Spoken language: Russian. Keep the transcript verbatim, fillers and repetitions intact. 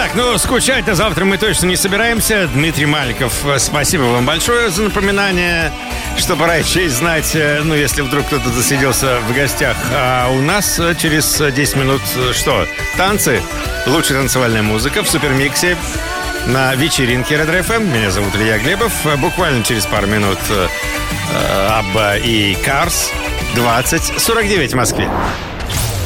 Так, ну, скучать на завтра мы точно не собираемся. Дмитрий Маликов, спасибо вам большое за напоминание, что пора честь знать, ну, если вдруг кто-то засиделся в гостях. А у нас через десять минут что? Танцы, лучшая танцевальная музыка в супермиксе на вечеринке Red эф эм. Меня зовут Илья Глебов. Буквально через пару минут Абба и Карс. двадцать сорок девять в Москве.